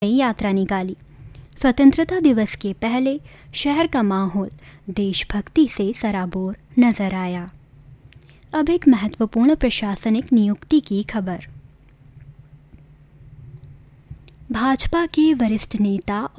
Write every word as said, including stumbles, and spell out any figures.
यात्रा निकाली। स्वतंत्रता दिवस के पहले शहर का माहौल देशभक्ति से सराबोर नजर आया। अब एक महत्वपूर्ण प्रशासनिक नियुक्ति की खबर। भाजपा के वरिष्ठ नेता